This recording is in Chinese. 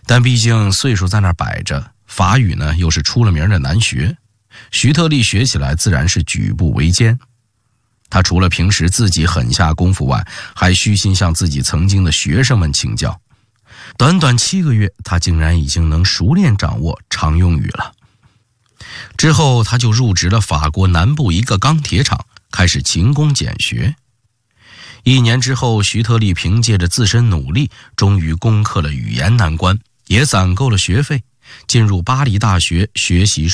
但毕竟岁数在那儿摆着，法语呢又是出了名的难学，徐特立学起来自然是举步维艰。他除了平时自己狠下功夫外，还虚心向自己曾经的学生们请教。短短7个月，他竟然已经能熟练掌握常用语了。之后他就入职了法国南部一个钢铁厂，开始勤工俭学。1年之后，徐特立凭借着自身努力，终于攻克了语言难关，也攒够了学费，进入巴黎大学学习